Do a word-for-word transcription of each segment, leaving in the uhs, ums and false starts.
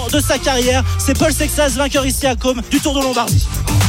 de sa carrière. C'est Paul Sexas, vainqueur ici à Côme du Tour de Lombardie.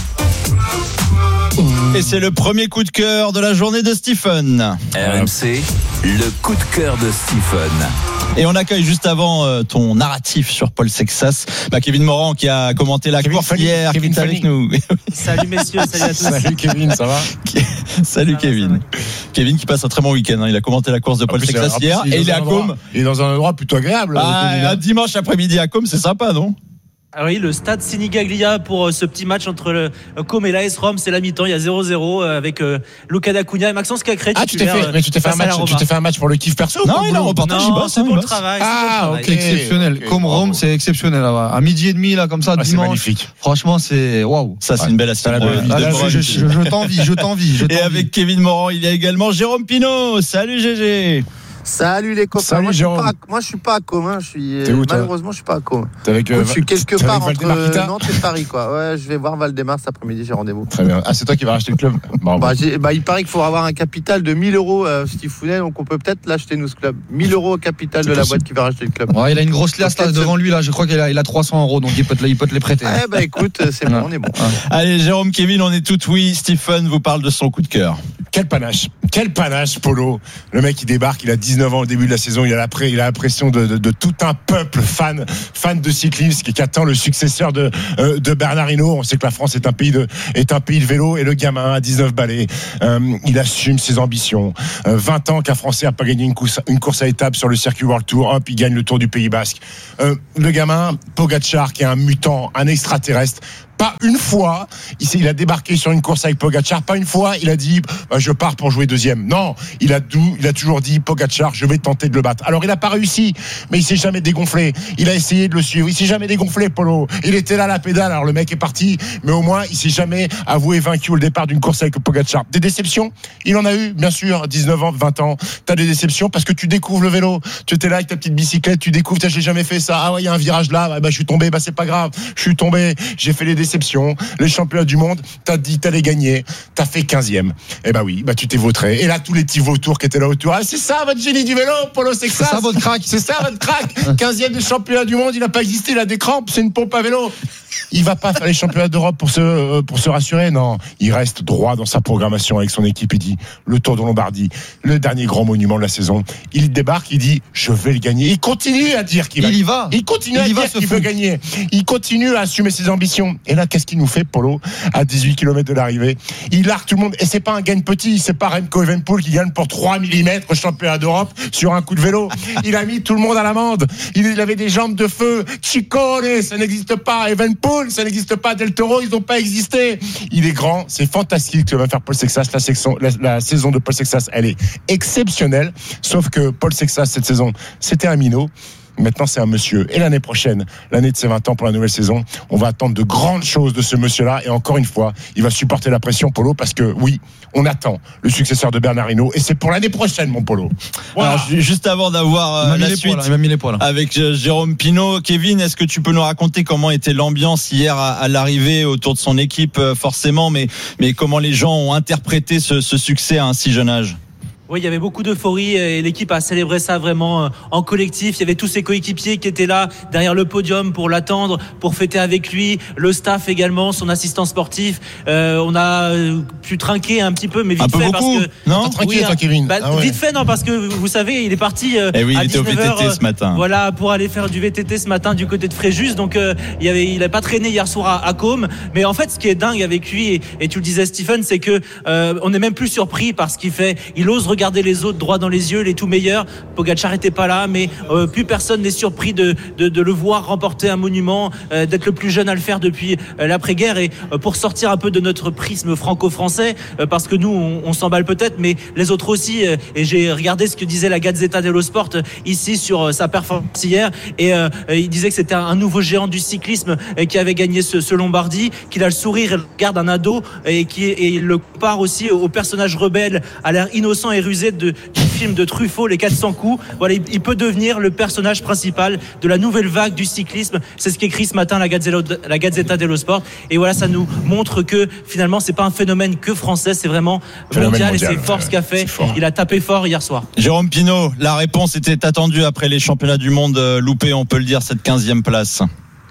Et c'est le premier coup de cœur de la journée de Stephen. R M C, le coup de cœur de Stephen. Et on accueille juste avant euh, ton narratif sur Paul Sexas, bah, Kevin Morand qui a commenté la Kevin course Fanny, hier, Kevin qui est avec nous. Salut messieurs, salut à tous. Salut Kevin, ça va? Salut ça Kevin. va, ça Kevin qui passe un très bon week-end. Hein. Il a commenté la course de Paul Sexas hier et il est à Côme. Il est dans un endroit plutôt agréable. Ah, un dimanche après-midi à Côme, c'est sympa, non? Ah oui, le stade Sinigaglia pour euh, ce petit match entre le euh, Côme et l'A S Rome, c'est la mi-temps, il y a zéro zéro euh, avec euh, Luca D'Acunha et Maxence Cacré. Ah, tu t'es fait, mais tu t'es fait un match, tu t'es fait un match pour le kiff perso? Non, il est en reportage, il Non, bosse, c'est hein, pour il le bosse. travail. Ah, c'est pour le ok. travail. Exceptionnel. Okay, Comme bravo. Rome, c'est exceptionnel là-bas. À midi et demi, là, comme ça, Ah, c'est dimanche. magnifique. Franchement, c'est waouh. Ça, c'est Ouais. une belle Ça, la astuce. belle vie. Ah, de là, Brun, je, je, je, je t'envie, je t'envie, je t'envie. Et avec Kevin Morand, il y a également Jérôme Pinault. Salut G G. Salut les copains. Salut, moi, je suis Jérôme. pas, moi je suis pas à Côme. Hein. Je suis T'es où, toi? malheureusement je suis pas à Côme. T'es avec, Écoute, euh, je suis quelque t'es part avec entre Valdemar Kita Nantes et Paris quoi. Ouais, je vais voir Valdemar cet après-midi, j'ai rendez-vous. Très bien. Ah, c'est toi qui vas racheter le club? Bon, Bah, j'ai, bah il paraît qu'il faut avoir un capital de mille euros euh, Steve Founet, donc on peut peut-être l'acheter nous ce club. mille euros au capital C'est de la possible. boîte qui va racheter le club. Ouais, il a une grosse liasse là Peut-être devant lui là. Je crois qu'il a, il a trois cents euros, donc il peut te, il peut te les prêter. Eh bah écoute, c'est bon, on est bon. Allez, Jérôme, Kevin, on est tout oui. Stephen vous parle de son coup de cœur. Quel panache, quel panache, Polo. Le mec, il débarque, il a dix-neuf ans au début de la saison, il a la, il a la pression de, de, de tout un peuple fan, fan de cyclisme qui attend le successeur de, euh, de Bernard Hinault. On sait que la France est un pays de, est un pays de vélo et le gamin à dix-neuf balais, euh, il assume ses ambitions. Euh, vingt ans qu'un Français n'a pas gagné une course, une course à étapes sur le circuit World Tour, hop, il gagne le Tour du Pays Basque. Euh, le gamin, Pogačar, qui est un mutant, un extraterrestre. Pas une fois, il a débarqué sur une course avec Pogačar. Pas une fois, il a dit bah, je pars pour jouer deuxième. Non, il a, dou, il a toujours dit Pogačar, je vais tenter de le battre. Alors il n'a pas réussi, mais il s'est jamais dégonflé. Il a essayé de le suivre. Il s'est jamais dégonflé, Polo. Il était là à la pédale. Alors le mec est parti, mais au moins il s'est jamais avoué vaincu au départ d'une course avec Pogačar. Des déceptions, il en a eu, bien sûr. dix-neuf ans, vingt ans. T'as des déceptions parce que tu découvres le vélo. Tu étais là avec ta petite bicyclette, tu découvres. J'ai jamais fait ça. Ah ouais, il y a un virage là. Bah, bah je suis tombé. Bah c'est pas grave. Je suis tombé. J'ai fait les déceptions. Les championnats du monde, t'as dit t'allais gagner, t'as fait quinzième. Eh ben oui, bah tu t'es vautré. Et là tous les petits vautours qui étaient là autour, ah, c'est ça votre génie du vélo, Polo Sexas. C'est ça votre crack. C'est ça votre crack. quinzième des championnats du monde, il n'a pas existé, il a des crampes, c'est une pompe à vélo. Il va pas faire les championnats d'Europe pour se pour se rassurer, non. Il reste droit dans sa programmation avec son équipe. Il dit le Tour de Lombardie, le dernier grand monument de la saison. Il débarque, il dit je vais le gagner. Il continue à dire qu'il va. Il y va. Il continue Il à y va, dire ce qu'il fou. veut gagner. Il continue à assumer ses ambitions. Et là, qu'est-ce qu'il nous fait, Polo, à dix-huit kilomètres de l'arrivée? Il largue tout le monde. Et c'est pas un gagne petit, c'est pas Remco Evenepoel qui gagne pour trois millimètres au championnat d'Europe sur un coup de vélo. Il a mis tout le monde à l'amende. Il avait des jambes de feu. Ciccone, ça n'existe pas. Evenepoel, ça n'existe pas. Del Toro, ils n'ont pas existé. Il est grand, c'est fantastique ce que va faire Paul Sexas. La, section, la, la saison de Paul Sexas, elle est exceptionnelle. Sauf que Paul Sexas, cette saison, c'était un minot. Maintenant, c'est un monsieur. Et l'année prochaine, l'année de ses vingt ans pour la nouvelle saison, on va attendre de grandes choses de ce monsieur-là. Et encore une fois, il va supporter la pression, Polo, parce que oui, on attend le successeur de Bernard Hinault. Et c'est pour l'année prochaine, mon Polo. Voilà. Alors, juste avant d'avoir euh, la suite il m'a mis les poils. avec euh, Jérôme Pinault, Kevin, est-ce que tu peux nous raconter comment était l'ambiance hier à, à l'arrivée autour de son équipe, euh, forcément, mais, mais comment les gens ont interprété ce, ce succès à un si jeune âge? Oui, il y avait beaucoup d'euphorie et l'équipe a célébré ça vraiment en collectif. Il y avait tous ses coéquipiers qui étaient là derrière le podium pour l'attendre, pour fêter avec lui, le staff également, son assistant sportif. Euh, on a pu trinquer un petit peu, mais vite un peu fait beaucoup, parce que non T'as tranquille, oui, toi, Kevin. bah, Ah ouais. Vite fait, non, parce que vous savez, il est parti euh, Eh oui, à il était au dix-neuf heures, V T T ce matin. Voilà, pour aller faire du V T T ce matin du côté de Fréjus. Donc, euh, il avait, il a pas traîné hier soir à, à Côme. Mais en fait, ce qui est dingue avec lui, et, et tu le disais, Stephen, c'est que euh, on est même plus surpris par ce qu'il fait. Il ose regarder les autres droit dans les yeux, les tout meilleurs. Pogačar était pas là, mais euh, plus personne n'est surpris de, de, de le voir remporter un monument, euh, d'être le plus jeune à le faire depuis euh, l'après-guerre. Et euh, pour sortir un peu de notre prisme franco-français, euh, parce que nous, on, on s'emballe peut-être, mais les autres aussi. Euh, et j'ai regardé ce que disait la Gazzetta dello Sport euh, ici sur euh, sa performance hier, et euh, il disait que c'était un, un nouveau géant du cyclisme euh, qui avait gagné ce, ce Lombardie, qu'il a le sourire et le regard d'un ado, et qui et il le compare aussi au personnage rebelle, à l'air innocent et rusé de, du film de Truffaut, Les quatre cents coups. Voilà, il, il peut devenir le personnage principal de la nouvelle vague du cyclisme. C'est ce qu'écrit ce matin la Gazzetta, la Gazzetta dello Sport. Et voilà, ça nous montre que finalement, c'est pas un phénomène que français, c'est vraiment mondial, mondial, et c'est fort ce qu'a fait. Il a tapé fort hier soir. Jérôme Pinault, la réponse était attendue après les championnats du monde loupés, on peut le dire, cette quinzième place.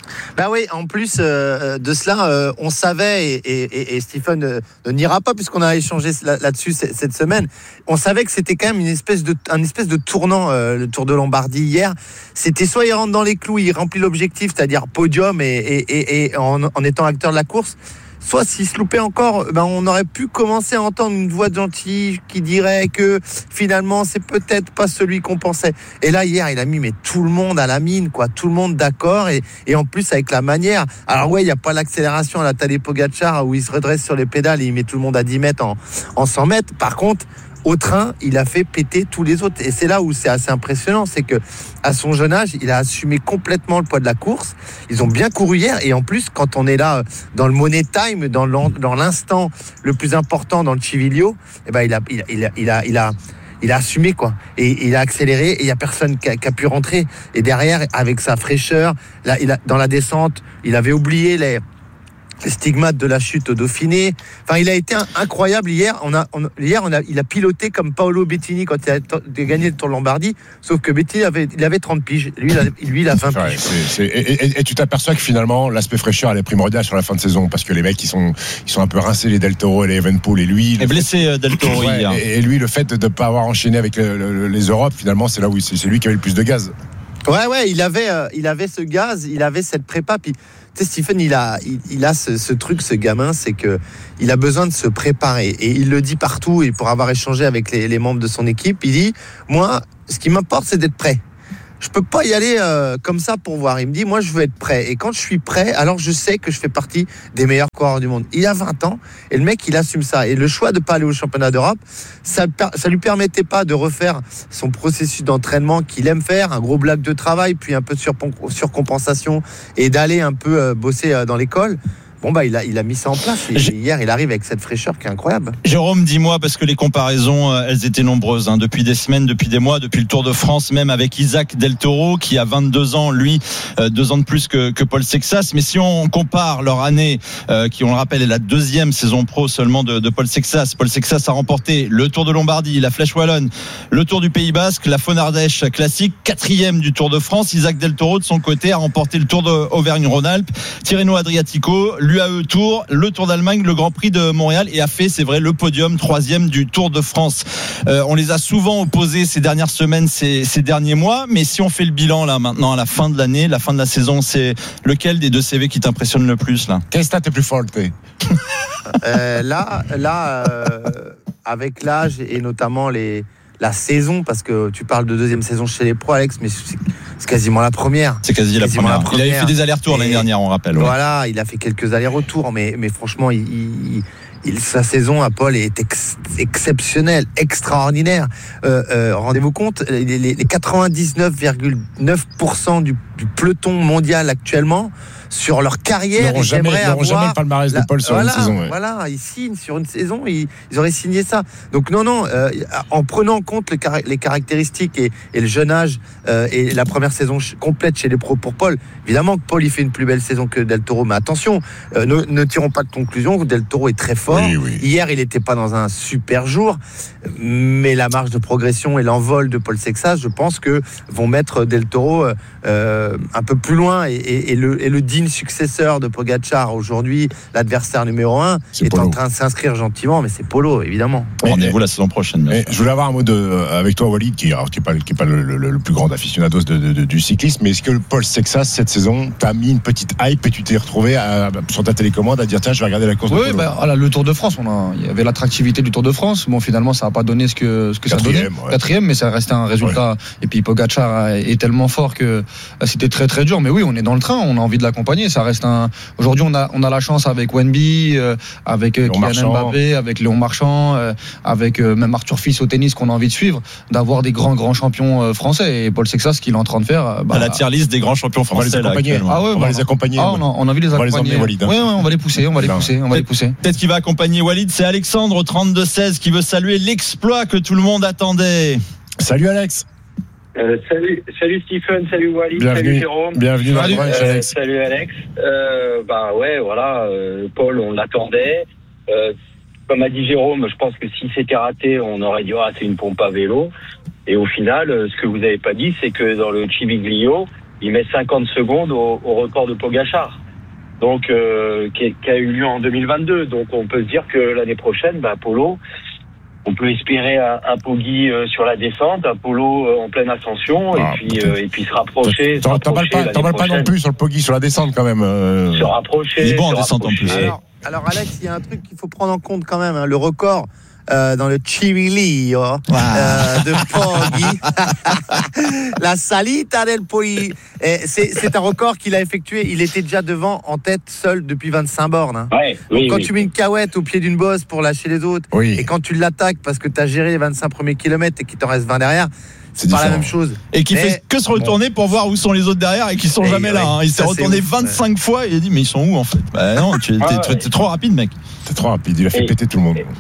Bah oui, en plus euh, de cela, euh, on savait, et, et, et Stephen euh, ne n'ira pas puisqu'on a échangé là, là-dessus c- cette semaine, on savait que c'était quand même une espèce de, un espèce de tournant, euh, le Tour de Lombardie hier. C'était soit il rentre dans les clous, il remplit l'objectif, c'est-à-dire podium et, et, et, et en, en étant acteur de la course, soit s'il se loupait encore, ben on aurait pu commencer à entendre une voix de gentil qui dirait que finalement c'est peut-être pas celui qu'on pensait. Et là hier il a mis mais tout le monde à la mine, quoi, tout le monde d'accord, et, et en plus avec la manière. Alors ouais, il y a pas l'accélération à la Tadej Pogačar où il se redresse sur les pédales et il met tout le monde à dix mètres en, en cent mètres. Par contre, au train, il a fait péter tous les autres. Et c'est là où c'est assez impressionnant, c'est que à son jeune âge, il a assumé complètement le poids de la course. Ils ont bien couru hier. Et en plus, quand on est là dans le money time, dans, dans l'instant le plus important dans le Civiglio, eh ben il a, il a, il a, il a, il a il a assumé, quoi, et il a accéléré, et il y a personne qui a, qui a pu rentrer. Et derrière, avec sa fraîcheur, là, il a, dans la descente, il avait oublié les les stigmates de la chute au Dauphiné. Enfin, il a été incroyable hier. On a, on, hier, on a, il a piloté comme Paolo Bettini quand il a, il a gagné le Tour de Lombardie. Sauf que Bettini avait, il avait trente piges. Lui, il a, lui, il a vingt ouais, piges. c'est, c'est, et, et, et tu t'aperçois que finalement, l'aspect fraîcheur, elle est primordiale sur la fin de saison parce que les mecs, ils sont, ils sont un peu rincés, les Del Toro et les Evenepoel. Et lui, il est blessé fait... Del Toro ouais, hier. Et, et lui, le fait de ne pas avoir enchaîné avec le, le, les Europes, finalement, c'est là où c'est, c'est lui qui avait le plus de gaz. Ouais, ouais, il avait, euh, il avait ce gaz, il avait cette prépa. Puis, tu sais, Stephen, il a, il, il a ce, ce truc, ce gamin, c'est que il a besoin de se préparer. Et il le dit partout. Et pour avoir échangé avec les, les membres de son équipe, il dit, moi, ce qui m'importe, c'est d'être prêt. Je peux pas y aller euh, comme ça pour voir. Il me dit, moi, je veux être prêt. Et quand je suis prêt, alors je sais que je fais partie des meilleurs coureurs du monde. Il a vingt ans et le mec, il assume ça. Et le choix de pas aller au championnat d'Europe, ça, ça lui permettait pas de refaire son processus d'entraînement qu'il aime faire, un gros bloc de travail, puis un peu de surcompensation et d'aller un peu euh, bosser euh, dans l'école. Bon bah il a il a mis ça en place et J'ai... hier il arrive avec cette fraîcheur qui est incroyable. Jérôme, dis-moi, parce que les comparaisons elles étaient nombreuses hein, depuis des semaines, depuis des mois, depuis le Tour de France, même avec Isaac Del Toro qui a vingt-deux ans, lui euh, deux ans de plus que, que Paul Sexas. Mais si on compare leur année, euh, qui on le rappelle est la deuxième saison pro seulement de, de Paul Sexas. Paul Sexas a remporté le Tour de Lombardie, la Flèche Wallonne, le Tour du Pays Basque, la Faune-Ardèche classique, quatrième du Tour de France. Isaac Del Toro de son côté a remporté le Tour d'Auvergne-Rhône-Alpes, Tirreno Adriatico, l'U A E Tour, le Tour d'Allemagne, le Grand Prix de Montréal et a fait, c'est vrai, le podium troisième du Tour de France. Euh, on les a souvent opposés ces dernières semaines, ces, ces derniers mois, mais si on fait le bilan là maintenant à la fin de l'année, la fin de la saison, c'est lequel des deux C V qui t'impressionne le plus là? Quel stat est plus fort euh, Là, là, euh, avec l'âge et notamment les la saison, parce que tu parles de deuxième saison chez les pros, Alex, mais c'est, c'est quasiment la première. C'est quasi la première. la première. Il avait fait des allers-retours et l'année dernière, on rappelle. Ouais. Voilà, il a fait quelques allers-retours, mais, mais franchement, il, il, il, sa saison à Paul est ex, exceptionnelle, extraordinaire. Euh, euh, rendez-vous compte, les, les, les quatre-vingt-dix-neuf virgule neuf pour cent du, du peloton mondial actuellement, sur leur carrière, ils jamais, aimeraient avoir jamais le palmarès la, de Paul sur voilà, une saison. Ouais. Voilà, ils signent sur une saison, ils, ils auraient signé ça. Donc non, non, euh, en prenant en compte le, les caractéristiques et, et le jeune âge euh, et la première saison complète chez les pros pour Paul, évidemment que Paul il fait une plus belle saison que Del Toro, mais attention, euh, ne, ne tirons pas de conclusion. Del Toro est très fort. Oui, oui. Hier, il n'était pas dans un super jour, mais la marge de progression et l'envol de Paul Sexas, je pense que vont mettre Del Toro euh, un peu plus loin et, et, et, le, et le digne successeur de Pogačar aujourd'hui, l'adversaire numéro un, c'est est Polo. En train de s'inscrire gentiment, mais c'est Polo évidemment. Rendez-vous la saison prochaine. Et je voulais avoir un mot de, avec toi, Walid, qui n'est pas, qui est pas le, le, le plus grand aficionados de, de, de, du cyclisme, mais est-ce que Paul Sexas cette saison t'a mis une petite hype et tu t'es retrouvé à, sur ta télécommande à dire tiens je vais regarder la course? Oui, de Polo. bah, voilà, le Tour de France, on a, il y avait l'attractivité du Tour de France. Bon, finalement, ça n'a pas donné ce que ce que Quatrième, ça donnait. Ouais. Quatrième, mais ça restait un résultat. Ouais. Et puis Pogačar est tellement fort que c'était très très dur. Mais oui, on est dans le train, on a envie de l'accompagner. Ça reste un. Aujourd'hui, on a on a la chance avec Wenby, euh, avec Léon Kylian Marchand. Mbappé, avec Léon Marchand, euh, avec euh, même Arthur Fils au tennis qu'on a envie de suivre, d'avoir des grands grands champions euh, français. Et Paul Sexas, ce qu'il est en train de faire. Bah, à la tier list des grands champions français. On va les accompagner. Là, ah ouais, on va les accompagner. Ah, on, a, on a envie de les accompagner. On va les emmener, Walid. Ouais, ouais, on va les pousser, on va les pousser, on va les pousser. Peut-être qu'il va accompagner Walid. C'est Alexandre au trente-deux seize qui veut saluer l'exploit que tout le monde attendait. Salut Alex. Euh, salut, salut Stephen, salut Walid, bienvenue, salut Jérôme. Bienvenue dans salut, le euh, Alex. Salut Alex. Euh, bah ouais, voilà, euh, Paul, on l'attendait. Euh, comme a dit Jérôme, je pense que si c'était raté, on aurait dit ah c'est une pompe à vélo. Et au final, ce que vous n'avez pas dit, c'est que dans le Civiglio, il met cinquante secondes au, au record de Pogačar. Donc, euh, qui, qui a eu lieu en deux mille vingt-deux. Donc, on peut se dire que l'année prochaine, bah, Polo, on peut espérer un, un Poggi euh, sur la descente, un Polo euh, en pleine ascension, ah, et puis euh, et puis se rapprocher. T'en t'emballes pas, t'emballes pas non plus sur le Poggi sur la descente quand même. Euh... Se rapprocher. Il est bon en descente en plus. Alors, alors Alex, il y a un truc qu'il faut prendre en compte quand même, hein, le record. Euh, dans le Cirilio wow. euh, de Poggi, la salita del Poggi. C'est, c'est un record qu'il a effectué. Il était déjà devant en tête seul depuis vingt-cinq bornes. Hein. Ouais, oui, Donc, quand oui. tu mets une cahouette au pied d'une bosse pour lâcher les autres, oui. et quand tu l'attaques parce que tu as géré les vingt-cinq premiers kilomètres et qu'il t'en reste vingt derrière, c'est, c'est pas la même chose. Et qui mais, fait que se retourner bon. pour voir où sont les autres derrière et qui sont et jamais ouais, là. Hein. Il s'est retourné vingt-cinq ouais. fois et il a dit mais ils sont où en fait? Bah non, tu, t'es, ah, ouais. t'es trop rapide mec. T'es trop rapide. Il a fait et, péter tout le monde. Et,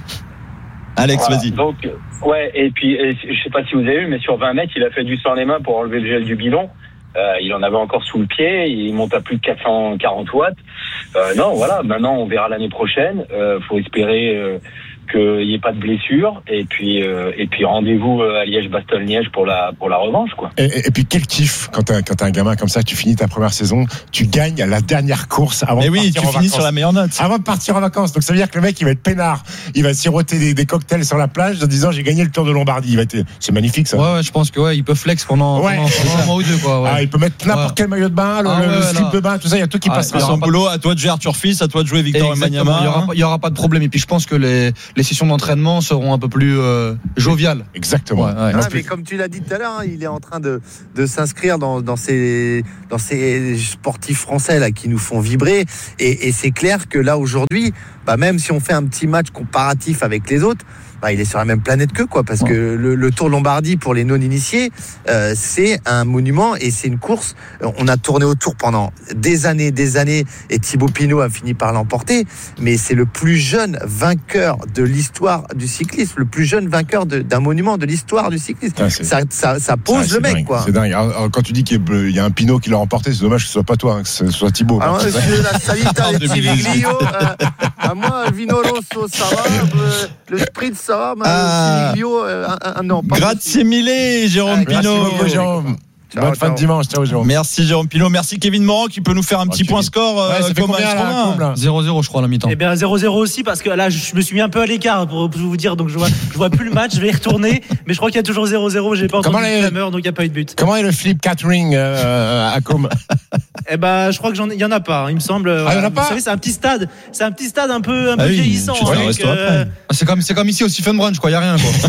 Alex, voilà, vas-y. Donc, ouais, et puis, et, je sais pas si vous avez vu, mais sur vingt mètres, il a fait du sang les mains pour enlever le gel du bidon. Euh, il en avait encore sous le pied, il monte à plus de quatre cent quarante watts. Euh, non, voilà, maintenant, on verra l'année prochaine. Euh, faut espérer euh, qu'il n'y ait pas de blessure. Et puis, euh, et puis rendez-vous à Liège-Bastogne-Liège pour la, pour la revanche, quoi. Et, et, et puis, quel kiff quand t'as, quand t'as un gamin comme ça, tu finis ta première saison, tu gagnes à la dernière course avant et de oui, partir tu en finis vacances. Sur la meilleure note. Avant de partir en vacances. Donc, ça veut dire que le mec, il va être peinard. Il va siroter des, des cocktails sur la plage en disant, j'ai gagné le Tour de Lombardie. Il va être, c'est magnifique, ça. Ouais, ouais, je pense que, ouais, il peut flex pendant, ouais. pendant, pendant un mois ou deux, quoi. Ouais. Ah, il peut mettre n'importe ouais. quel maillot de bain, le, ah, le, ouais, le slip là. de bain, tout ça, il y a tout qui ah, passe. Son boulot, à toi de gérer Turfis, à toi de jouer Victor Wembanyama. Il y aura, il y aura pas de problème. Et puis, je pense que les, les sessions d'entraînement seront un peu plus euh, joviales. Exactement. Ouais, ouais. Ah, mais comme tu l'as dit tout à l'heure, hein, il est en train de, de s'inscrire dans, dans ces, dans ces sportifs français là qui nous font vibrer. Et, et c'est clair que là aujourd'hui, bah, même si on fait un petit match comparatif avec les autres, bah, il est sur la même planète qu'eux, quoi, parce ouais. que le, le Tour Lombardie pour les non-initiés, euh, c'est un monument et c'est une course. On a tourné autour pendant des années, des années, et Thibaut Pinot a fini par l'emporter. Mais c'est le plus jeune vainqueur de l'histoire du cyclisme, le plus jeune vainqueur de, d'un monument de l'histoire du cyclisme. Ah, ça, ça, ça pose ça, le mec, dingue. quoi. C'est dingue. Alors, quand tu dis qu'il y a un Pinot qui l'a remporté, c'est dommage que ce soit pas toi, hein, que ce soit Thibaut. Alors, monsieur, la salita des Civiglio, euh, à moi, Vino Rosso, ça va, euh, le sprint, ça va, mais ah, Civiglio, euh, un, un, non. Grazie mille, Jérôme ah, Pinot. Merci beaucoup, Jérôme. Ciao, Bonne ciao. fin de dimanche, ciao Jérôme. Merci Jérôme Pinot, merci Kevin Morand qui peut nous faire un petit okay. point score ouais, euh, comme un zéro zéro je crois à la mi-temps. Eh bien zéro zéro aussi parce que là je me suis mis un peu à l'écart pour vous dire, donc je vois, je vois plus le match, je vais y retourner, mais je crois qu'il y a toujours zéro zéro, j'ai pas entendu le clameur, donc il n'y a pas eu de but. Comment est le flip catering euh, à Com? Eh ben je crois que j'en, il y en a pas, hein, il me semble. Ah, il y en a pas. Vous savez, c'est un petit stade, c'est un petit stade un peu, un peu ah oui, vieillissant. Hein, donc, euh... c'est comme, c'est comme ici au Stephen Brunch, quoi, il y a rien, quoi.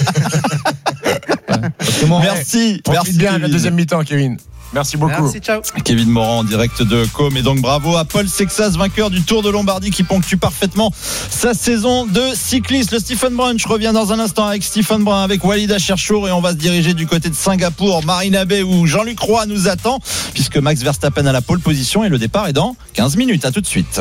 Bon, merci, merci bien la deuxième mi-temps, Kevin. Merci beaucoup. Merci, ciao. Kevin Morand en direct de Com. Et donc bravo à Paul Sexas, vainqueur du Tour de Lombardie, qui ponctue parfaitement sa saison de cycliste. Le Stephen Brunch revient dans un instant avec Stephen Brun, avec Walid Acharchour, et on va se diriger du côté de Singapour, Marina Bay, où Jean-Luc Roy nous attend, puisque Max Verstappen a la pole position et le départ est dans quinze minutes. À tout de suite.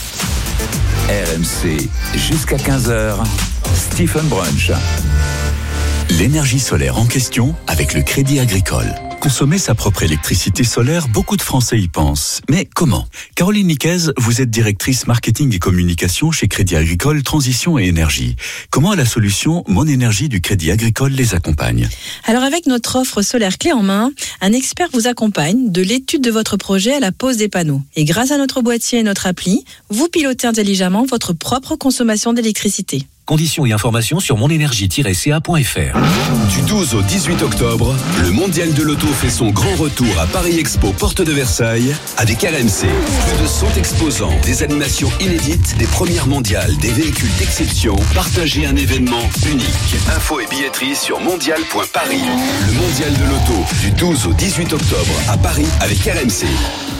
R M C jusqu'à quinze heures. Stephen Brunch. L'énergie solaire en question avec le Crédit Agricole. Consommer sa propre électricité solaire, beaucoup de Français y pensent. Mais comment? Caroline Niquez, vous êtes directrice marketing et communication chez Crédit Agricole Transition et Énergie. Comment la solution Mon Énergie du Crédit Agricole les accompagne? Alors avec notre offre solaire clé en main, un expert vous accompagne de l'étude de votre projet à la pose des panneaux. Et grâce à notre boîtier et notre appli, vous pilotez intelligemment votre propre consommation d'électricité. Conditions et informations sur monénergie tiret c a point f r. Du douze au dix-huit octobre, le Mondial de l'Auto fait son grand retour à Paris Expo, porte de Versailles, avec R M C. Plus de cent exposants, des animations inédites, des premières mondiales, des véhicules d'exception. Partagez un événement unique. Infos et billetterie sur mondial point paris. Le Mondial de l'Auto, du douze au dix-huit octobre, à Paris, avec R M C.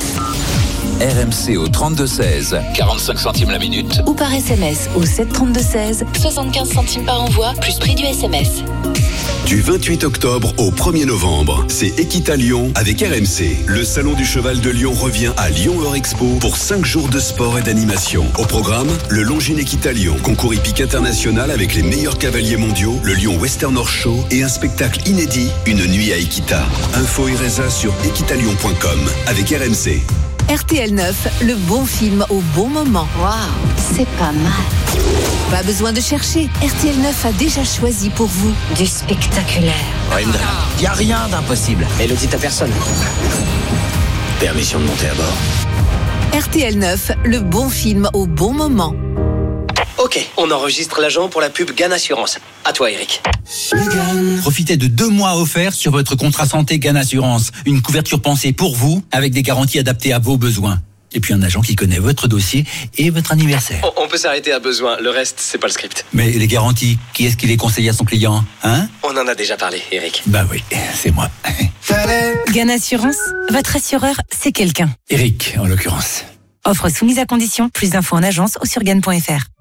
R M C au trente-deux seize, quarante-cinq centimes la minute. Ou par S M S au sept trente-deux seize, soixante-quinze centimes par envoi, plus prix du S M S. Du vingt-huit octobre au premier novembre, c'est Equita Lyon avec R M C. Le salon du cheval de Lyon revient à Lyon Eurexpo pour cinq jours de sport et d'animation. Au programme, le Longines Equita Lyon, concours hippique international avec les meilleurs cavaliers mondiaux, le Lyon Western Horse Show et un spectacle inédit, une nuit à Equita. Info et résa sur equitalion point com avec R M C. R T L neuf, le bon film au bon moment. Waouh, c'est pas mal. Pas besoin de chercher. R T L neuf a déjà choisi pour vous du spectaculaire. Il n'y a rien d'impossible. Et le dit à personne. Permission de monter à bord. R T L neuf, le bon film au bon moment. Ok, on enregistre l'agent pour la pub Gann Assurance. À toi, Eric. Profitez de deux mois offerts sur votre contrat santé Gann Assurance. Une couverture pensée pour vous, avec des garanties adaptées à vos besoins. Et puis un agent qui connaît votre dossier et votre anniversaire. On, on peut s'arrêter à besoin, le reste, c'est pas le script. Mais les garanties, qui est-ce qui les conseille à son client, hein? On en a déjà parlé, Eric. Bah oui, c'est moi. Gann Assurance, votre assureur, c'est quelqu'un. Eric, en l'occurrence. Offre soumise à condition. Plus d'infos en agence ou sur gann point f r.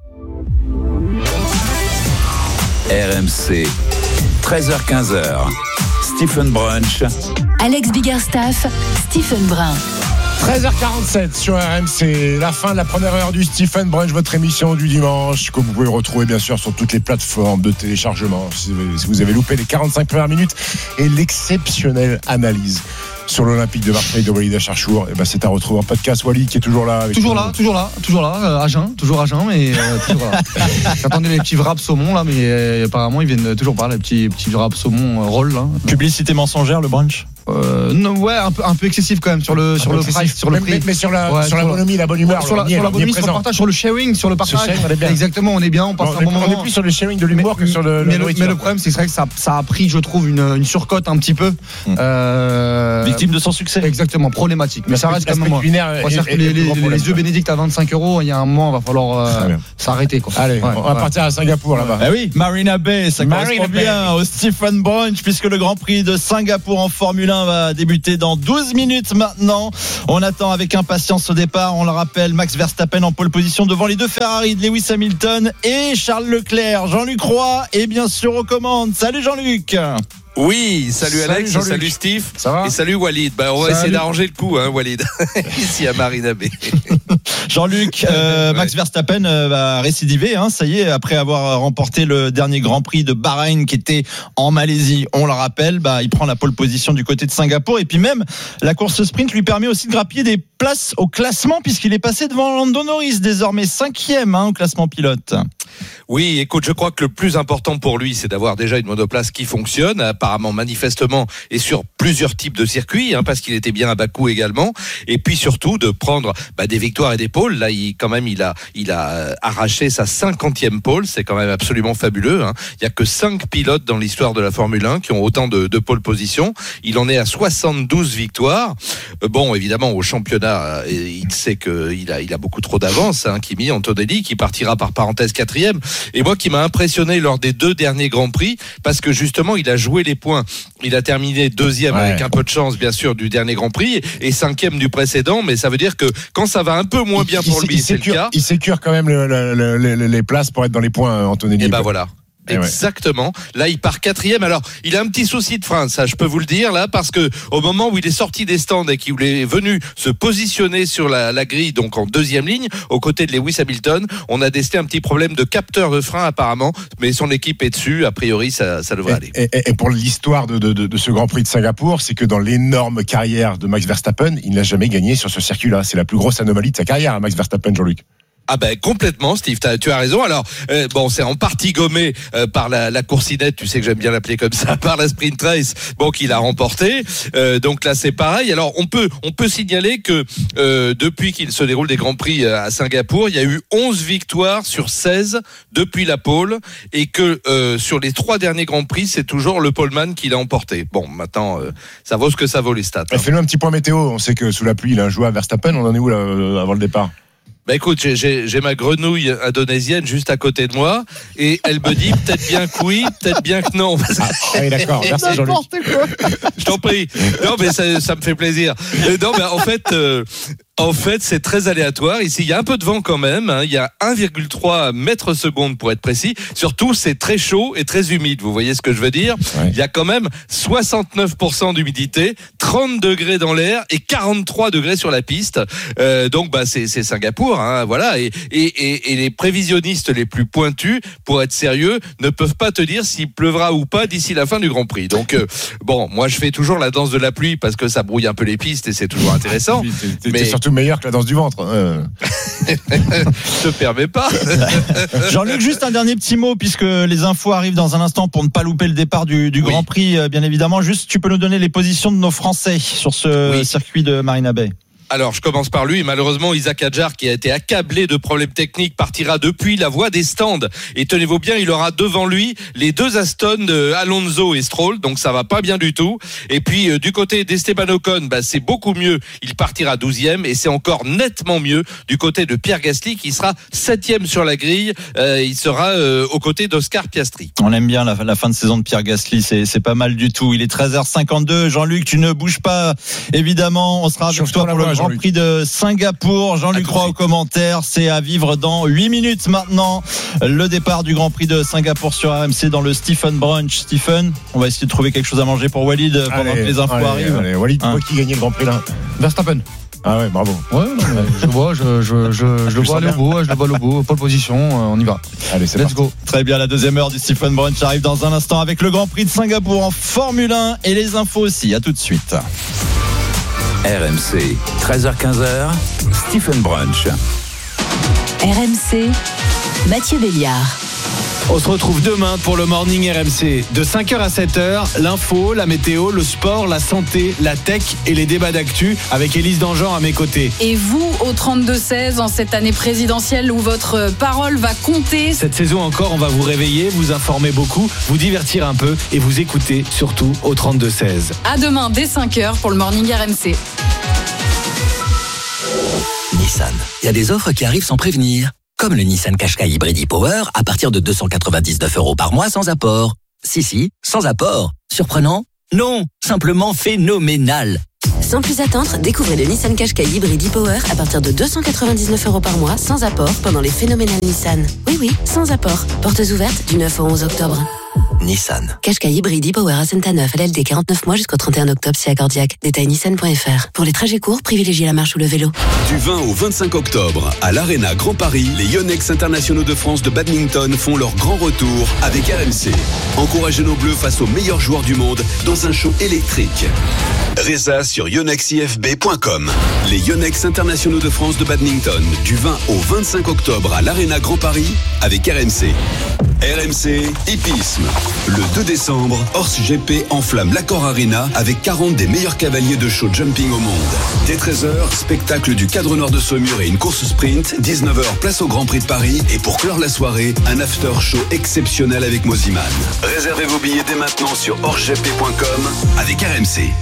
R M C, treize heures quinze. Stephen Brunch. Alex Biggerstaff, Stephen Brun. treize heures quarante-sept sur R M C, la fin de la première heure du Stephen Brunch, votre émission du dimanche, que vous pouvez retrouver bien sûr sur toutes les plateformes de téléchargement. Si vous avez loupé les quarante-cinq premières minutes et l'exceptionnelle analyse sur l'Olympique de Marseille de Walid Acharchour, et ben c'est à retrouver en podcast. Walid qui est toujours là. Avec toujours nous. là, toujours là, toujours là, euh, à jeun, toujours à jeun, mais euh, toujours là. J'attendais les petits wraps saumon là, mais euh, apparemment ils viennent toujours pas, les petits petits wraps saumon euh, roll là. Publicité mensongère, le brunch. Euh, non, ouais, un peu, un peu excessif quand même sur le, sur le price, sur le mais, prix. Mais, mais sur la, ouais, sur la bonhomie, la bonne humeur. Sur la, sur la bonhomie, sur le partage, sur le sharing, sur le partage. Sharing, on est bien. Exactement, on est bien, on passe bon, un bon moment. On est plus sur le sharing de l'humour mais, que sur le. Mais, le, le, mais le problème, c'est vrai que ça, ça a pris, je trouve, une, une surcote un petit peu. Mmh. Euh, Victime de son succès. Exactement, problématique. Mais ça reste quand même. Et, les, les, les œufs Bénédicte à vingt-cinq euros, il y a un moment, il va falloir euh, s'arrêter. Quoi. Allez, ouais, on va ouais. partir à Singapour là-bas. Ah oui, Marina Bay, ça correspond bien au Stephen Brunch, puisque le Grand Prix de Singapour en Formule un va débuter dans douze minutes maintenant. On attend avec impatience ce départ. On le rappelle, Max Verstappen en pole position devant les deux Ferrari de Lewis Hamilton et Charles Leclerc. Jean-Luc Roy est bien sûr aux commandes. Salut Jean-Luc. Oui, salut, salut Alex, Jean-Luc. salut Steve, ça va et salut Walid. Bah, on va salut. essayer d'arranger le coup, hein, Walid, ici à Marina Bay. Jean-Luc, euh, ouais. Max Verstappen euh, va récidiver, hein, ça y est, après avoir remporté le dernier Grand Prix de Bahreïn qui était en Malaisie. On le rappelle, bah, il prend la pole position du côté de Singapour et puis même la course sprint lui permet aussi de grappiller des places au classement puisqu'il est passé devant Lando Norris, désormais cinquième hein, au classement pilote. Oui, écoute, je crois que le plus important pour lui, c'est d'avoir déjà une monoplace qui fonctionne, apparemment, manifestement, et sur plusieurs types de circuits, hein, parce qu'il était bien à Bakou également, et puis surtout de prendre bah, des victoires et des pôles. Là, il, quand même, il a, il a arraché sa cinquantième pôle, c'est quand même absolument fabuleux. Hein. Il n'y a que cinq pilotes dans l'histoire de la Formule un qui ont autant de, de pôles positions. Il en est à soixante-douze victoires. Bon, évidemment, au championnat, il sait qu'il a, il a beaucoup trop d'avance, hein, Kimi Antonelli, qui partira par parenthèse quatrième. Et moi qui m'a impressionné lors des deux derniers Grands Prix, parce que justement il a joué les points, il a terminé deuxième ouais. avec un peu de chance bien sûr du dernier Grand Prix et cinquième du précédent, mais ça veut dire que quand ça va un peu moins bien il, pour il, lui, il c'est sécure, le cas. Il sécure quand même le, le, le, les places pour être dans les points, Antonelli. Et ben voilà. Exactement. Là, il part quatrième. Alors, il a un petit souci de frein, ça, je peux vous le dire, là, parce que au moment où il est sorti des stands et qu'il est venu se positionner sur la, la grille, donc en deuxième ligne, aux côtés de Lewis Hamilton, on a décelé un petit problème de capteur de frein, apparemment, mais son équipe est dessus. A priori, ça, ça devrait et, aller. Et, et pour l'histoire de, de, de ce Grand Prix de Singapour, c'est que dans l'énorme carrière de Max Verstappen, il n'a jamais gagné sur ce circuit-là. C'est la plus grosse anomalie de sa carrière, Max Verstappen, Jean-Luc. Ah ben complètement, Steve, tu as raison. Alors euh, bon, c'est en partie gommé euh, par la, la coursinette, tu sais que j'aime bien l'appeler comme ça, par la sprint race, bon qu'il a remporté. Euh, donc là c'est pareil. Alors on peut on peut signaler que euh, depuis qu'il se déroule des grands prix à Singapour, il y a eu onze victoires sur seize depuis la pole et que euh, sur les trois derniers grands prix, c'est toujours le poleman qui l'a emporté. Bon, maintenant euh, ça vaut ce que ça vaut les stats. Hein. Fais-nous un petit point météo. On sait que sous la pluie, il a joué à Verstappen. On en est où là avant le départ? Bah écoute, j'ai, j'ai, j'ai ma grenouille indonésienne juste à côté de moi et elle me dit peut-être bien que oui, peut-être bien que non. Ah oui, d'accord, merci Jean-Luc. Je t'en prie. Non mais ça, ça me fait plaisir. Non mais en fait, euh, en fait c'est très aléatoire. Ici il y a un peu de vent quand même. Hein. Il y a un virgule trois mètres secondes pour être précis. Surtout c'est très chaud et très humide. Vous voyez ce que je veux dire? Ouais. Il y a quand même soixante-neuf pour cent d'humidité, trente degrés dans l'air et quarante-trois degrés sur la piste. Euh, donc bah c'est, c'est Singapour. Hein, voilà, et, et, et, et les prévisionnistes les plus pointus, pour être sérieux, ne peuvent pas te dire s'il pleuvra ou pas d'ici la fin du Grand Prix. Donc, euh, bon, moi je fais toujours la danse de la pluie parce que ça brouille un peu les pistes et c'est toujours intéressant. T'es, t'es, mais... t'es surtout meilleur que la danse du ventre. Euh... Je te permets pas. Jean-Luc, juste un dernier petit mot, puisque les infos arrivent dans un instant pour ne pas louper le départ du, du oui. Grand Prix, bien évidemment. Juste, tu peux nous donner les positions de nos Français sur ce oui. circuit de Marina Bay. Alors, je commence par lui. Malheureusement, Isaac Hadjar, qui a été accablé de problèmes techniques, partira depuis la voie des stands. Et tenez-vous bien, il aura devant lui les deux Aston de Alonso et Stroll. Donc, ça va pas bien du tout. Et puis, euh, du côté d'Esteban Ocon, bah, c'est beaucoup mieux. Il partira douzième. Et c'est encore nettement mieux du côté de Pierre Gasly, qui sera septième sur la grille. Euh, il sera euh, aux côtés d'Oscar Piastri. On aime bien la, la fin de saison de Pierre Gasly. C'est, c'est pas mal du tout. Il est treize heures cinquante-deux. Jean-Luc, tu ne bouges pas. Évidemment, on sera avec toi pour le Grand Prix de Singapour. Jean-Luc Roy aux commentaires. C'est à vivre dans huit minutes maintenant. Le départ du Grand Prix de Singapour sur R M C dans le Stephen Brunch. Stephen, on va essayer de trouver quelque chose à manger pour Walid pendant allez, que les infos allez, arrivent. Allez, Walid, hein. Qui gagnait le Grand Prix là? Verstappen. Ah ouais, bravo. Ouais, non, je vois, je, je, je, je le vois aller au bout, je le vois au bout, pole position, on y va. Allez, c'est Let's parti. go. Très bien, la deuxième heure du Stephen Brunch arrive dans un instant avec le Grand Prix de Singapour en Formule un et les infos aussi. À tout de suite. R M C, treize heures quinze, Stephen Brunch. R M C, Mathieu Béliard. On se retrouve demain pour le Morning R M C. De cinq heures à sept heures, l'info, la météo, le sport, la santé, la tech et les débats d'actu avec Élise Dangean à mes côtés. Et vous, au trente-deux seize, en cette année présidentielle où votre parole va compter. Cette saison encore, on va vous réveiller, vous informer beaucoup, vous divertir un peu et vous écouter surtout au trente-deux seize. À demain dès cinq heures pour le Morning R M C. Nissan, il y a des offres qui arrivent sans prévenir. Comme le Nissan Qashqai Hybrid e-Power à partir de deux cent quatre-vingt-dix-neuf euros par mois sans apport. Si, si, sans apport. Surprenant? Non, simplement phénoménal. Sans plus attendre, découvrez le Nissan Qashqai Hybrid e-Power à partir de deux cent quatre-vingt-dix-neuf euros par mois sans apport pendant les phénoménales Nissan. Oui, oui, sans apport. Portes ouvertes du neuf au onze octobre. Nissan. Qashqai Hybrid e-Power à Saint-Neuf, L L D quarante-neuf mois jusqu'au trente et un octobre si accordiaque. Détail nissan point f r. Pour les trajets courts, privilégiez la marche ou le vélo. Du vingt au vingt-cinq octobre, à l'Arena Grand Paris, les Yonex Internationaux de France de badminton font leur grand retour avec R M C. Encouragez nos bleus face aux meilleurs joueurs du monde dans un show électrique. Résa sur yonex i f b point com. Les Yonex Internationaux de France de badminton, du vingt au vingt-cinq octobre à l'Arena Grand Paris avec R M C. R M C Hippisme. Le deux décembre, Horse G P enflamme l'Accor Arena avec quarante des meilleurs cavaliers de show jumping au monde. Dès treize heures, spectacle du cadre nord de Saumur et une course sprint. dix-neuf heures, place au Grand Prix de Paris. Et pour clore la soirée, un after show exceptionnel avec Moziman. Réservez vos billets dès maintenant sur horse g p point com avec R M C.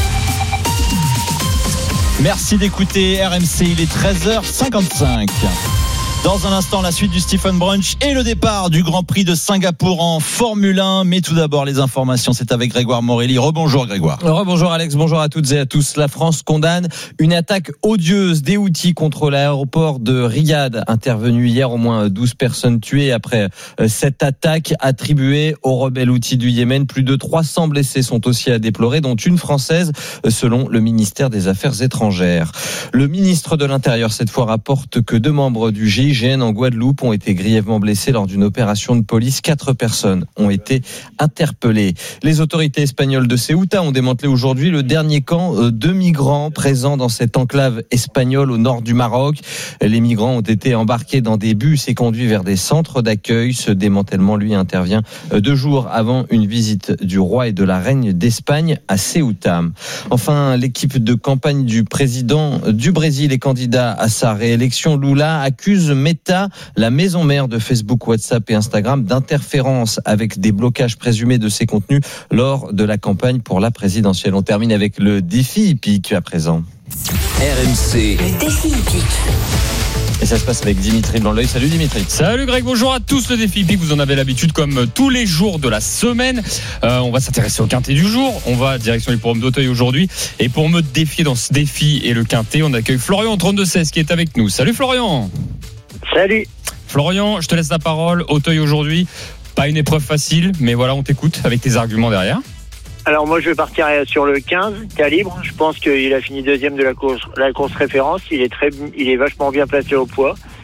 Merci d'écouter R M C, il est treize heures cinquante-cinq. Dans un instant, la suite du Stephen Brunch et le départ du Grand Prix de Singapour en Formule un. Mais tout d'abord, les informations, c'est avec Grégoire Morelli. Rebonjour Grégoire. Rebonjour Alex, bonjour à toutes et à tous. La France condamne une attaque odieuse des Houthis contre l'aéroport de Riyad. Intervenue hier, au moins douze personnes tuées après cette attaque attribuée aux rebelles Houthis du Yémen. Plus de trois cents blessés sont aussi à déplorer, dont une française, selon le ministère des Affaires étrangères. Le ministre de l'Intérieur, cette fois, rapporte que deux membres du G I G N en Guadeloupe ont été grièvement blessés lors d'une opération de police. Quatre personnes ont été interpellées. Les autorités espagnoles de Ceuta ont démantelé aujourd'hui le dernier camp de migrants présents dans cette enclave espagnole au nord du Maroc. Les migrants ont été embarqués dans des bus et conduits vers des centres d'accueil. Ce démantèlement, lui, intervient deux jours avant une visite du roi et de la reine d'Espagne à Ceuta. Enfin, l'équipe de campagne du président du Brésil et candidat à sa réélection, Lula, accuse Meta, la maison mère de Facebook, WhatsApp et Instagram, d'interférence avec des blocages présumés de ses contenus lors de la campagne pour la présidentielle. On termine avec le défi hippique à présent. R M C. Le défi hippique. Et ça se passe avec Dimitri Blanc-L'Oeil. Salut Dimitri. Salut Greg, bonjour à tous. Le défi hippique, vous en avez l'habitude comme tous les jours de la semaine. Euh, on va s'intéresser au quintet du jour. On va direction l'hippodrome d'Auteuil aujourd'hui. Et pour me défier dans ce défi et le quintet, on accueille Florian trente-deux seize qui est avec nous. Salut Florian. Salut. Florian, je te laisse la parole. Auteuil aujourd'hui, pas une épreuve facile, mais voilà, on t'écoute avec tes arguments derrière. Alors moi je vais partir sur le quinze, Calibre. Je pense qu'il a fini deuxième de la course, la course référence. Il est très, il est vachement bien placé au poids.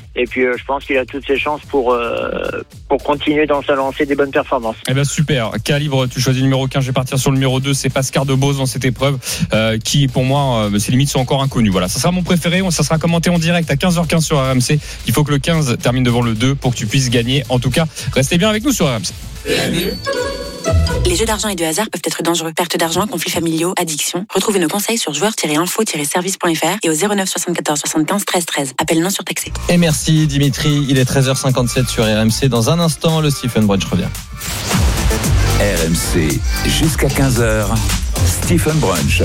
Et puis euh, je pense qu'il a toutes ses chances pour euh, pour continuer dans sa lancée des bonnes performances. Eh ben super. Calibre, tu choisis le numéro quinze, je vais partir sur le numéro deux, c'est Pascal Debose dans cette épreuve euh, qui pour moi euh, ses limites sont encore inconnues. Voilà, ça sera mon préféré, ça sera commenté en direct à quinze heures quinze sur R M C. Il faut que le quinze termine devant le deux pour que tu puisses gagner. En tout cas, restez bien avec nous sur R M C. Les jeux d'argent et de hasard peuvent être dangereux. Perte d'argent, conflits familiaux, addiction. Retrouvez nos conseils sur joueurs tiret info tiret service point f r et au zéro neuf soixante-quatorze soixante-quinze treize treize. Appel non surtaxé. Et merci Dimitri, il est treize heures cinquante-sept sur R M C. Dans un instant, le Stephen Brunch revient. R M C, jusqu'à quinze heures, Stephen Brunch.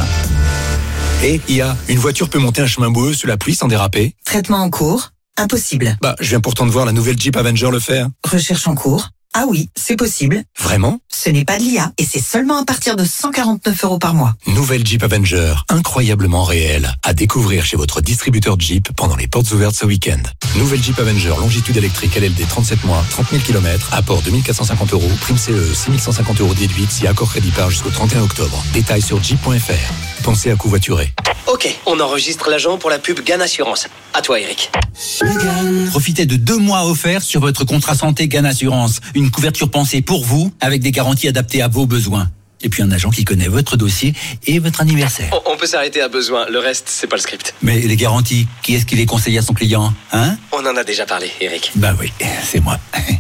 Et I A, une voiture peut monter un chemin boueux sous la pluie sans déraper? Traitement en cours? Impossible. Bah, je viens pourtant de voir la nouvelle Jeep Avenger le faire. Recherche en cours? Ah oui, c'est possible. Vraiment? Ce n'est pas de l'I A et c'est seulement à partir de cent quarante-neuf euros par mois. Nouvelle Jeep Avenger, incroyablement réelle. À découvrir chez votre distributeur Jeep pendant les portes ouvertes ce week-end. Nouvelle Jeep Avenger, longitude électrique L L D trente-sept mois, trente mille kilomètres, apport deux mille quatre cent cinquante euros, prime C E, six mille cent cinquante euros déduite si accord crédit par jusqu'au trente et un octobre. Détails sur jeep point f r. Pensez à covoiturer. Ok, on enregistre l'agent pour la pub Gann Assurance. À toi, Eric. Profitez de deux mois offerts sur votre contrat santé Gann Assurance. Une couverture pensée pour vous, avec des garanties adaptées à vos besoins. Et puis un agent qui connaît votre dossier et votre anniversaire. On, on peut s'arrêter à besoin, le reste, c'est pas le script. Mais les garanties, qui est-ce qui les conseille à son client, hein? On en a déjà parlé, Eric. Bah oui, c'est moi.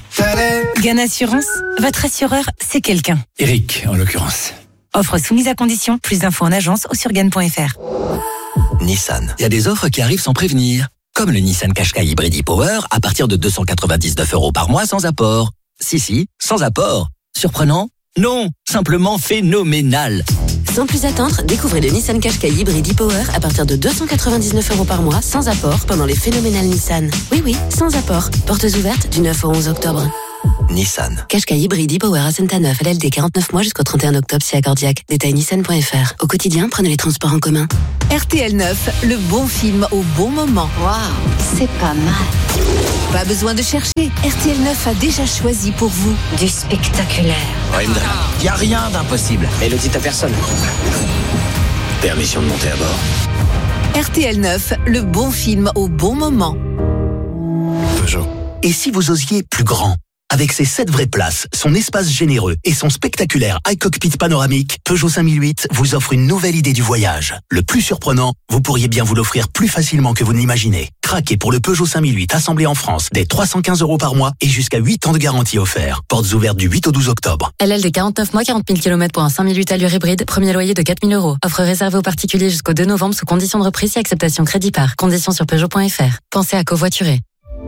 Gann Assurance, votre assureur, c'est quelqu'un. Eric, en l'occurrence. Offre soumise à condition. Plus d'infos en agence ou sur gann point f r. Nissan. Il y a des offres qui arrivent sans prévenir. Comme le Nissan Qashqai Hybrid e-Power à partir de deux cent quatre-vingt-dix-neuf euros par mois sans apport. Si, si, sans apport. Surprenant? Non, simplement phénoménal. Sans plus attendre, découvrez le Nissan Qashqai Hybrid e-Power à partir de deux cent quatre-vingt-dix-neuf euros par mois sans apport pendant les phénoménales Nissan. Oui, oui, sans apport. Portes ouvertes du neuf au onze octobre. Nissan. Qashqai Hybrid e-Power à Saint-Neuf, L L D quarante-neuf mois jusqu'au trente et un octobre si accordiaque. Détail nissan point f r. Au quotidien, prenez les transports en commun. R T L neuf, le bon film au bon moment. Waouh, c'est pas mal. Pas besoin de chercher. R T L neuf a déjà choisi pour vous du spectaculaire. Il n'y a rien d'impossible. Et le dit à personne. Permission de monter à bord. R T L neuf, le bon film au bon moment. Peugeot. Et si vous osiez plus grand? Avec ses sept vraies places, son espace généreux et son spectaculaire iCockpit panoramique, Peugeot cinq mille huit vous offre une nouvelle idée du voyage. Le plus surprenant, vous pourriez bien vous l'offrir plus facilement que vous ne l'imaginez. Craquez pour le Peugeot cinq mille huit assemblé en France dès trois cent quinze euros par mois et jusqu'à huit ans de garantie offert. Portes ouvertes du huit au douze octobre. L L D quarante-neuf mois, quarante mille kilomètres pour un cinq mille huit allure hybride, premier loyer de quatre mille euros. Offre réservée aux particuliers jusqu'au deux novembre sous conditions de reprise et acceptation crédit par. Conditions sur Peugeot point f r. Pensez à covoiturer.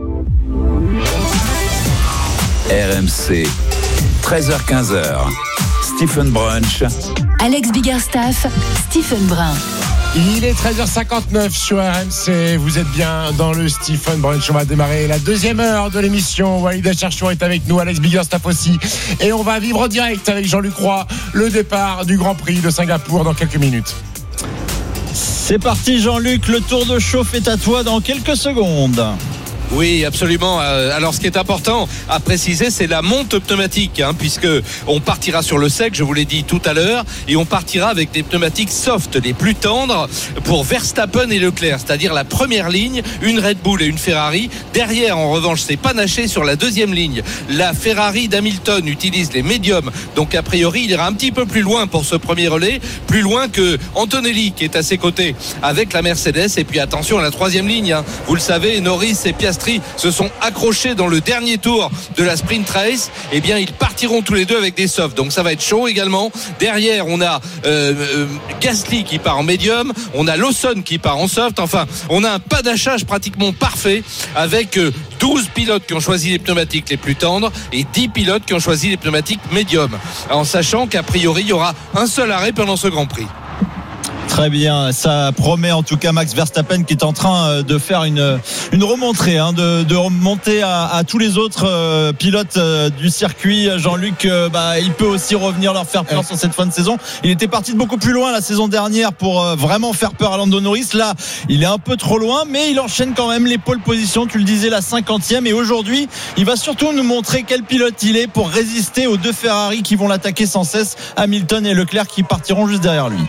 R M C, treize heures quinze, Stephen Brunch. Alex Biggerstaff, Stephen Brun. Il est treize heures cinquante-neuf sur R M C. Vous êtes bien dans le Stephen Brunch. On va démarrer la deuxième heure de l'émission. Walid Acharchour est avec nous, Alex Biggerstaff aussi. Et on va vivre en direct avec Jean-Luc Roy le départ du Grand Prix de Singapour dans quelques minutes. C'est parti Jean-Luc, le tour de chauffe est à toi dans quelques secondes. Oui, absolument. Alors, ce qui est important à préciser, c'est la monte pneumatique, hein, puisque on partira sur le sec, je vous l'ai dit tout à l'heure, et on partira avec des pneumatiques soft, les plus tendres, pour Verstappen et Leclerc, c'est-à-dire la première ligne, une Red Bull et une Ferrari. Derrière, en revanche, c'est panaché sur la deuxième ligne. La Ferrari d'Hamilton utilise les médiums, donc a priori, il ira un petit peu plus loin pour ce premier relais, plus loin que Antonelli qui est à ses côtés avec la Mercedes. Et puis attention à la troisième ligne, hein. Vous le savez, Norris et Piastri se sont accrochés dans le dernier tour de la sprint race. Eh bien, ils partiront tous les deux avec des softs, donc ça va être chaud également. Derrière, on a euh, euh, Gasly qui part en médium, on a Lawson qui part en soft. Enfin, on a un panachage pratiquement parfait avec euh, douze pilotes qui ont choisi les pneumatiques les plus tendres et dix pilotes qui ont choisi les pneumatiques médiums, en sachant qu'a priori il y aura un seul arrêt pendant ce Grand Prix. Très bien, ça promet en tout cas Max Verstappen qui est en train de faire une, une remontée, hein, de, de remonter à, à tous les autres euh, pilotes euh, du circuit. Jean-Luc, euh, bah, il peut aussi revenir leur faire peur sur cette fin de saison. Il était parti de beaucoup plus loin la saison dernière pour euh, vraiment faire peur à Lando Norris. Là, il est un peu trop loin, mais il enchaîne quand même les pole positions. Tu le disais, la cinquantième. Et aujourd'hui, il va surtout nous montrer quel pilote il est pour résister aux deux Ferrari qui vont l'attaquer sans cesse, Hamilton et Leclerc qui partiront juste derrière lui.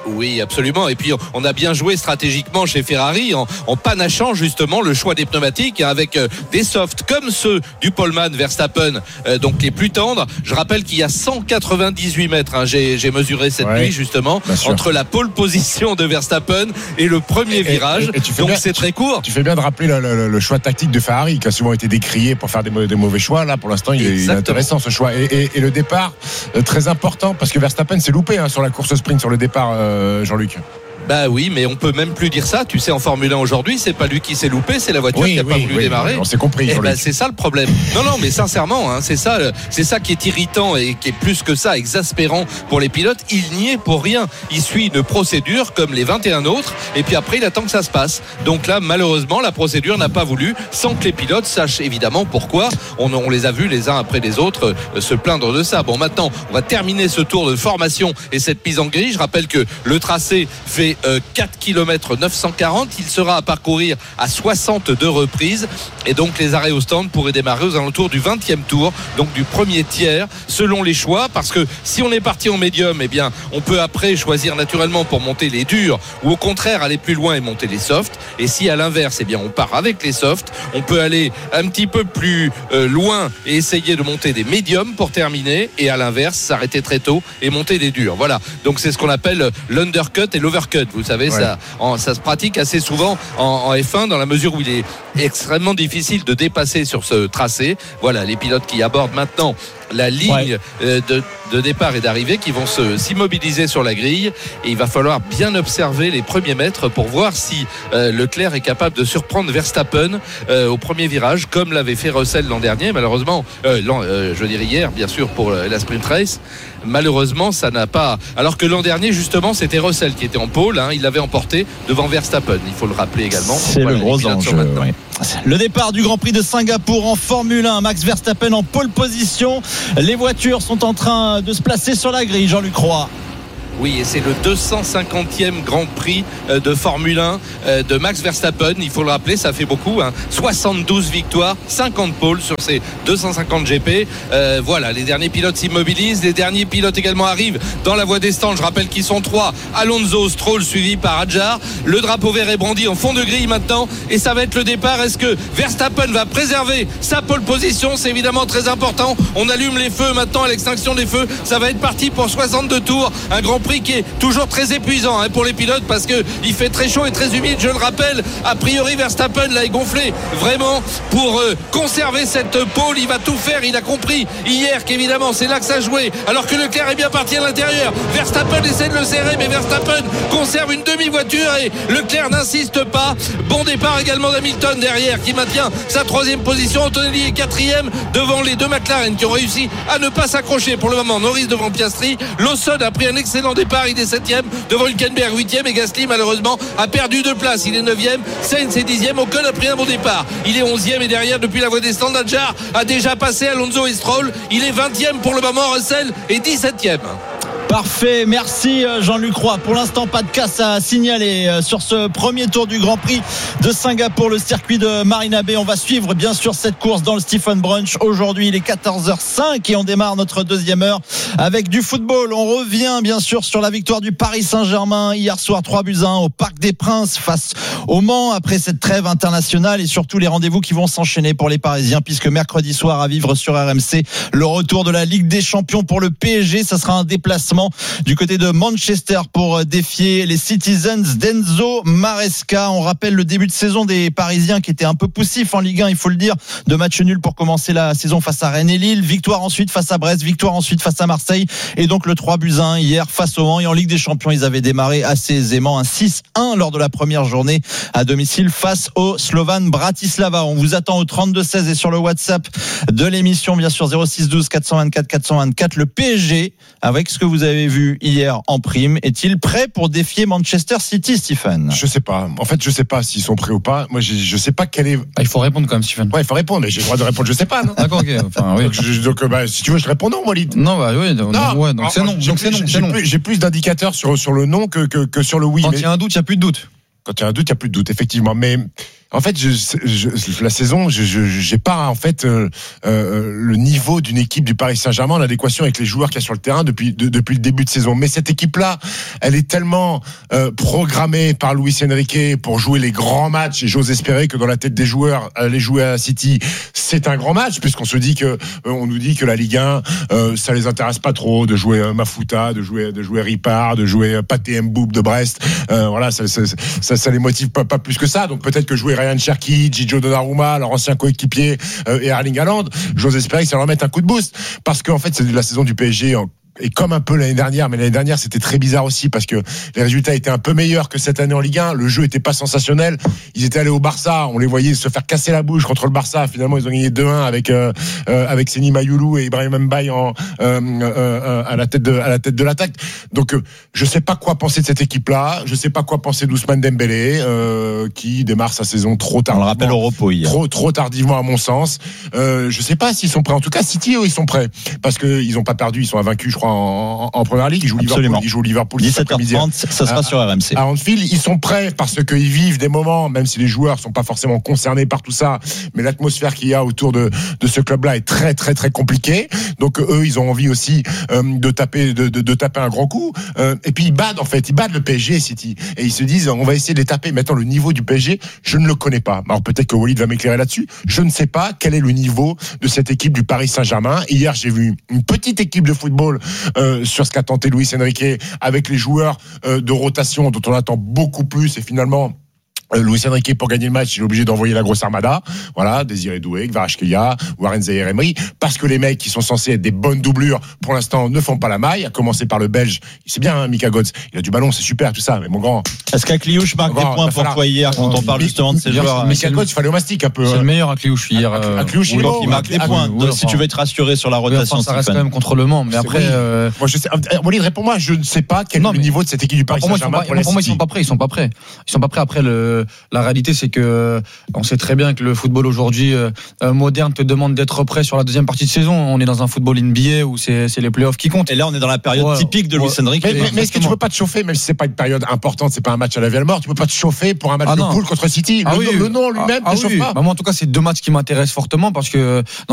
Oui, absolument. Et puis on a bien joué stratégiquement chez Ferrari en, en panachant justement le choix des pneumatiques avec euh, des softs comme ceux du Poleman Verstappen, euh, donc les plus tendres. Je rappelle qu'il y a cent quatre-vingt-dix-huit mètres, hein, j'ai, j'ai mesuré cette ouais, nuit justement, entre la pole position de Verstappen et le premier et, virage. Et, et donc bien, c'est très court. Tu fais bien de rappeler le, le, le choix tactique de Ferrari qui a souvent été décrié pour faire des, des mauvais choix. Là, pour l'instant, il est, il est intéressant ce choix. Et, et, et le départ, euh, très important parce que Verstappen s'est loupé hein, sur la course sprint, sur le départ. Euh, Jean-Luc. Bah oui, mais on peut même plus dire ça. Tu sais, en Formule un aujourd'hui, c'est pas lui qui s'est loupé, c'est la voiture oui, qui a oui, pas voulu oui, démarrer. On s'est compris. Et bah, c'est ça le problème. Non, non, mais sincèrement, hein, c'est ça, c'est ça qui est irritant et qui est plus que ça exaspérant pour les pilotes. Il n'y est pour rien. Il suit une procédure comme les vingt et un autres, et puis après il attend que ça se passe. Donc là, malheureusement, la procédure n'a pas voulu, sans que les pilotes sachent évidemment pourquoi. On, on les a vus les uns après les autres euh, se plaindre de ça. Bon, maintenant, on va terminer ce tour de formation et cette mise en grille. Je rappelle que le tracé fait euh, quatre kilomètres neuf cent quarante, il sera à parcourir à soixante-deux reprises et donc les arrêts au stand pourraient démarrer aux alentours du vingtième tour, donc du premier tiers selon les choix, parce que si on est parti en médium, eh bien on peut après choisir naturellement pour monter les durs ou au contraire aller plus loin et monter les softs, et si à l'inverse, eh bien on part avec les softs, on peut aller un petit peu plus euh, loin et essayer de monter des médiums pour terminer, et à l'inverse s'arrêter très tôt et monter des durs. Voilà, donc c'est ce qu'on appelle l'undercut et l'overcut, vous savez. Ouais. ça En, ça se pratique assez souvent en, en F un dans la mesure où il est extrêmement difficile de dépasser sur ce tracé. Voilà, les pilotes qui abordent maintenant la ligne ouais. de, de départ et d'arrivée qui vont se, s'immobiliser sur la grille, et il va falloir bien observer les premiers mètres pour voir si euh, Leclerc est capable de surprendre Verstappen euh, au premier virage comme l'avait fait Russell l'an dernier. Malheureusement euh, l'an, euh, je veux dire hier bien sûr pour la sprint race, malheureusement ça n'a pas, alors que l'an dernier justement c'était Russell qui était en pôle, hein, il l'avait emporté devant Verstappen, il faut le rappeler également. C'est voilà, le gros enjeu. Ouais. Le départ du Grand Prix de Singapour en Formule un, Max Verstappen en pole position. Les voitures sont en train de se placer sur la grille, Jean-Luc Roy. Oui, et c'est le deux cent cinquantième Grand Prix de Formule un de Max Verstappen. Il faut le rappeler, ça fait beaucoup, hein. soixante-douze victoires, cinquante pôles sur ces deux cent cinquante G P. Euh, voilà, les derniers pilotes s'immobilisent. Les derniers pilotes également arrivent dans la voie des stands. Je rappelle qu'ils sont trois. Alonso, Stroll, suivi par Hadjar. Le drapeau vert est brandi en fond de grille maintenant. Et ça va être le départ. Est-ce que Verstappen va préserver sa pole position? C'est évidemment très important. On allume les feux maintenant à l'extinction des feux. Ça va être parti pour soixante-deux tours. Un Grand Prix qui est toujours très épuisant hein, pour les pilotes parce que il fait très chaud et très humide, je le rappelle. A priori Verstappen là est gonflé vraiment pour euh, conserver cette pole. Il va tout faire, il a compris hier qu'évidemment c'est là que ça jouait, alors que Leclerc est bien parti à l'intérieur. Verstappen essaie de le serrer, mais Verstappen conserve une demi-voiture et Leclerc n'insiste pas. Bon départ également d'Hamilton derrière qui maintient sa troisième position. Antonelli est quatrième devant les deux McLaren qui ont réussi à ne pas s'accrocher pour le moment. Norris devant Piastri, Lawson a pris un excellent départ, il est septième devant Hülkenberg, huitième, et Gasly malheureusement a perdu deux places, il est neuvième. Sainz est dixième, Ocon a pris un bon départ, il est onzième, et derrière depuis la voie des stands, Hadjar a déjà passé Alonso et Stroll, il est vingtième pour le moment. Russell est dix-septième. Parfait, merci Jean-Luc Roy. Pour l'instant, pas de casse à signaler sur ce premier tour du Grand Prix de Singapour, le circuit de Marina Bay. On va suivre bien sûr cette course dans le Stephen Brunch. Aujourd'hui, il est quatorze heures cinq et on démarre notre deuxième heure avec du football. On revient bien sûr sur la victoire du Paris Saint-Germain hier soir, trois buts à un au Parc des Princes face au Mans après cette trêve internationale, et surtout les rendez-vous qui vont s'enchaîner pour les Parisiens, puisque mercredi soir à vivre sur R M C le retour de la Ligue des Champions pour le P S G. Ça sera un déplacement du côté de Manchester pour défier les Citizens d'Enzo Maresca. On rappelle le début de saison des Parisiens qui était un peu poussif en Ligue un, il faut le dire. Deux matchs nuls pour commencer la saison face à Rennes et Lille, victoire ensuite face à Brest, victoire ensuite face à Marseille, et donc le trois buts à un hier face au Mans. Et en Ligue des Champions, ils avaient démarré assez aisément, un six un lors de la première journée à domicile face au Slovan Bratislava. On vous attend au trente-deux seize et sur le WhatsApp de l'émission, bien sûr, zéro six douze quatre cent vingt-quatre quatre cent vingt-quatre. Le P S G, avec ce que vous avez vu hier en prime, est-il prêt pour défier Manchester City, Stephen? Je sais pas. En fait, je sais pas s'ils sont prêts ou pas. Moi, je, je sais pas quel est. Ah, il faut répondre quand même, Stephen. Ouais, il faut répondre. Mais j'ai le droit de répondre. Je sais pas. Non. D'accord, ok. Enfin, oui. Donc, je, donc bah, si tu veux, je réponds non, Walid. Non, bah oui. Donc, non. Ouais, donc c'est non. J'ai donc plus, c'est non. J'ai, plus, j'ai plus d'indicateurs sur sur le non que que, que sur le oui. Quand il y a un doute, il y a plus de doute. Quand il y a un doute, il y a plus de doute, effectivement. Mais En fait, je, je, la saison, je, je, j'ai pas en fait euh, euh, le niveau d'une équipe du Paris Saint-Germain en adéquation avec les joueurs qu'il y a sur le terrain depuis de, depuis le début de saison. Mais cette équipe-là, elle est tellement euh, programmée par Luis Enrique pour jouer les grands matchs. Et j'ose espérer que dans la tête des joueurs, aller jouer à City, c'est un grand match, puisqu'on se dit que euh, on nous dit que la Ligue un, euh, ça les intéresse pas trop de jouer euh, Mafuta, de jouer de jouer Ripard, de jouer euh, Pathé Mboup de Brest. Euh, voilà, ça, ça, ça, ça les motive pas, pas plus que ça. Donc peut-être que jouer Ryan Cherki, Gigio Donnarumma, leur ancien coéquipier euh, et Erling Haaland, j'ose espérer que ça leur mette un coup de boost, parce qu'en fait c'est la saison du P S G en et comme un peu l'année dernière, mais l'année dernière c'était très bizarre aussi parce que les résultats étaient un peu meilleurs que cette année en Ligue un, le jeu était pas sensationnel, ils étaient allés au Barça, on les voyait se faire casser la bouche contre le Barça, finalement ils ont gagné deux un avec euh, euh, avec Seny Mayoulou et Ibrahim Mbaye en euh, euh, à la tête de à la tête de l'attaque. Donc euh, je sais pas quoi penser de cette équipe là, je sais pas quoi penser d'Ousmane Dembélé euh, qui démarre sa saison trop tardivement. On le rappelle au repos hier. Trop trop tardivement à mon sens. Euh, je sais pas s'ils sont prêts. En tout cas City eux, ils sont prêts parce que ils ont pas perdu, ils sont invaincus je crois En, en, en première ligue, ils jouent Liverpool, ils jouent Liverpool dix-sept heures trente, ça sera à, sur R M C. À Anfield, ils sont prêts parce qu'ils vivent des moments, même si les joueurs sont pas forcément concernés par tout ça, mais l'atmosphère qu'il y a autour de, de ce club-là est très très très compliquée. Donc eux, ils ont envie aussi euh, de taper de, de, de taper un grand coup. Euh, et puis ils battent en fait, ils battent le P S G City et ils se disent on va essayer de les taper. Maintenant le niveau du P S G, je ne le connais pas. Alors peut-être que Walid va m'éclairer là-dessus. Je ne sais pas quel est le niveau de cette équipe du Paris Saint-Germain. Hier, j'ai vu une petite équipe de football euh, sur ce qu'a tenté Luis Enrique avec les joueurs euh, de rotation dont on attend beaucoup plus et finalement Luis Enrique pour gagner le match il est obligé d'envoyer la grosse armada, voilà, Désiré Doué, Kvaratskhelia, Warren Zaïre-Emery, parce que les mecs qui sont censés être des bonnes doublures pour l'instant ne font pas la maille, à commencer par le Belge, c'est bien hein, Mika Götze, il a du ballon, c'est super tout ça, mais mon grand, est-ce qu'Akliouche marque des points pour toi hier quand on parle justement de ces joueurs? Mika Götze, il fallait au mastic un peu. C'est le meilleur Akliouche hier. Akliouche il il marque des points si tu veux être rassuré sur la rotation. Ça reste quand même contre le Mans, mais après moi je sais, Walid réponds-moi, je ne sais pas quel est le niveau de cette équipe du Paris Saint-Germain. Pour moi ils sont pas prêts, ils sont pas prêts. Ils sont pas prêts après le la réalité c'est que on sait très bien que le football aujourd'hui euh, moderne te demande d'être prêt sur la deuxième partie de saison. On est dans un football N B A où c'est, c'est les playoffs qui comptent. Et là, on est dans la période ouais, typique de ouais. Luis Enrique. Mais, mais, mais est-ce que tu peux pas te chauffer, même si c'est pas une période importante, c'est pas un match à la vie à la mort, tu peux pas te chauffer pour un match ah de poule contre City. Ah le, oui, le nom lui-même, ah, te ah chauffe oui. pas. Bah moi, en tout cas, c'est deux matchs qui m'intéressent fortement parce que dans